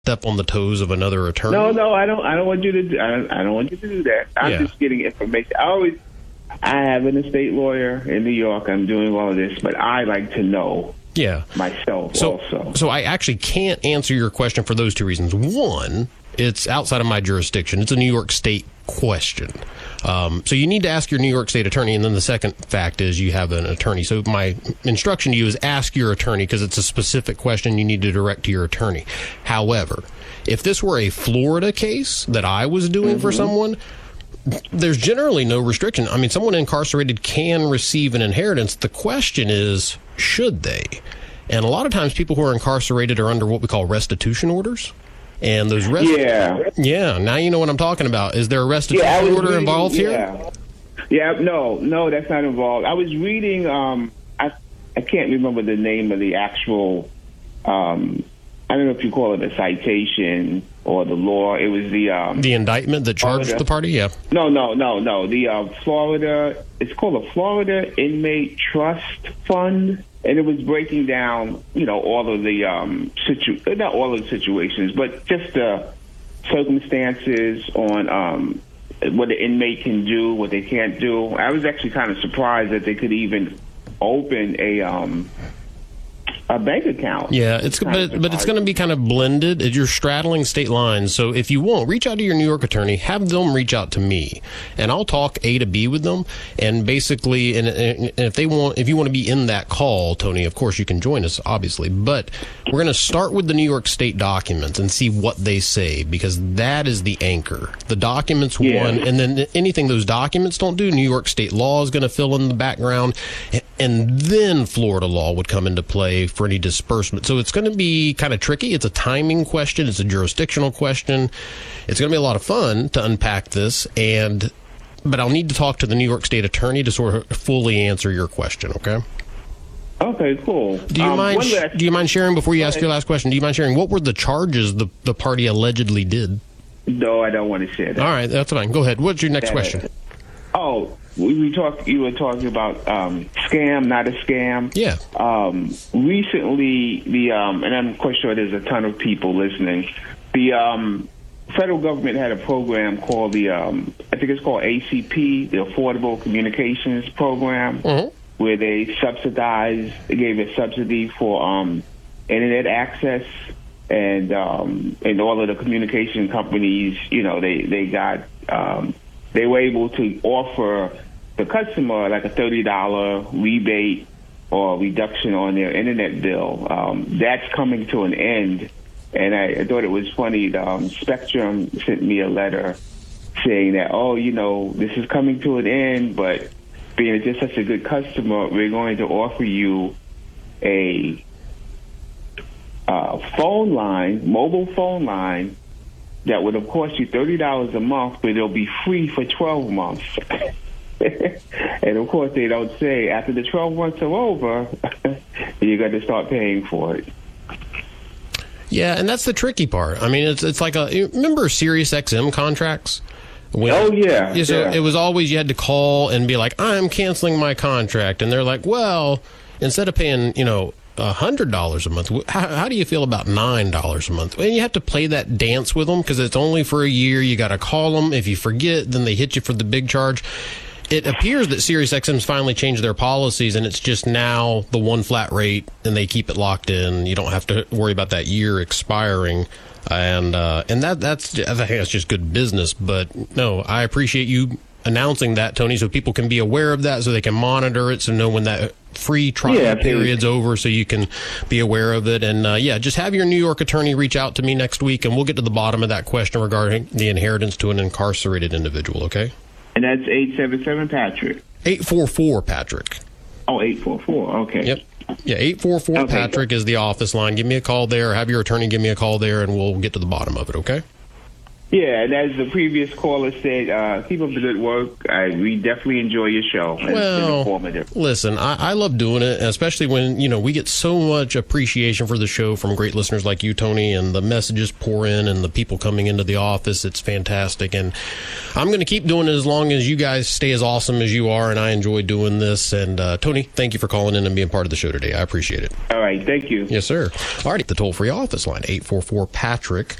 step on the toes of another attorney. No, I don't want you to do. I don't want you to do that. I'm just getting information. I have an estate lawyer in New York. I'm doing all of this, but I like to know. Yeah, myself also. So I actually can't answer your question for those two reasons. One, it's outside of my jurisdiction. It's a New York State question. So you need to ask your New York State attorney, and then the second fact is you have an attorney. So my instruction to you is ask your attorney, because it's a specific question you need to direct to your attorney. However, if this were a Florida case that I was doing for someone, there's generally no restriction. I mean, someone incarcerated can receive an inheritance. The question is, should they? And a lot of times people who are incarcerated are under what we call restitution orders. And those now you know what I'm talking about. Is there a restitution order involved here? Yeah, no, that's not involved. I was reading, I can't remember the name of the actual, I don't know if you call it a citation or the law. It was the indictment that charged the party, yeah. No. The Florida, it's called the Florida Inmate Trust Fund. And it was breaking down, all of the not all of the situations, but just the circumstances on what the inmate can do, what they can't do. I was actually kind of surprised that they could even open a bank account. Yeah, but it's going to be kind of blended. You're straddling state lines. So if you won't, reach out to your New York attorney, have them reach out to me, and I'll talk A to B with them. And basically, and if you want to be in that call, Tony, of course you can join us, obviously. But we're going to start with the New York State documents and see what they say, because that is the anchor. The documents one, and then anything those documents don't do, New York State law is going to fill in the background, and then Florida law would come into play for any disbursement. So it's going to be kind of tricky. It's a timing question. It's a jurisdictional question. It's going to be a lot of fun to unpack this, but I'll need to talk to the New York State attorney to sort of fully answer your question, okay? Okay, cool. Do you mind sharing, before you ask your last question, do you mind sharing what were the charges the party allegedly did? No, I don't want to share that. All right, that's fine. Go ahead. What's your next question? Oh, you were talking about scam, not a scam. Yeah. Recently, and I'm quite sure there's a ton of people listening, the federal government had a program called I think it's called ACP, the Affordable Communications Program, where they gave a subsidy for internet access, and all of the communication companies, they were able to offer the customer like a $30 rebate or reduction on their internet bill. That's coming to an end, and I thought it was funny. Spectrum sent me a letter saying that, this is coming to an end, but being just such a good customer, we're going to offer you a mobile phone line that would have cost you $30 a month, but it'll be free for 12 months. And of course, they don't say after the 12 months are over, you're going to start paying for it. Yeah, and that's the tricky part. I mean, it's like remember Sirius XM contracts? It was always you had to call and be like, I'm canceling my contract. And they're like, well, instead of paying, $100 a month, how do you feel about $9 a month? And you have to play that dance with them because it's only for a year. You got to call them. If you forget, then they hit you for the big charge. It appears that SiriusXM's finally changed their policies, and it's just now the one flat rate, and they keep it locked in. You don't have to worry about that year expiring. And I think that's just good business. But no, I appreciate you announcing that, Tony, so people can be aware of that, so they can monitor it, so know when that free trial period's over, so you can be aware of it. And just have your New York attorney reach out to me next week, and we'll get to the bottom of that question regarding the inheritance to an incarcerated individual. Okay? And that's 877 Patrick. 844 Patrick. Oh, 844. Okay. Yep. Yeah, 844 Patrick is the office line. Give me a call there. Have your attorney give me a call there, and we'll get to the bottom of it. Okay? Yeah, and as the previous caller said, keep up the good work. We definitely enjoy your show. It's informative. Listen, I love doing it, especially when, we get so much appreciation for the show from great listeners like you, Tony, and the messages pour in and the people coming into the office. It's fantastic. And I'm going to keep doing it as long as you guys stay as awesome as you are, and I enjoy doing this. And, Tony, thank you for calling in and being part of the show today. I appreciate it. All right, thank you. Yes, sir. All right, the toll-free office line, 844-PATRICK.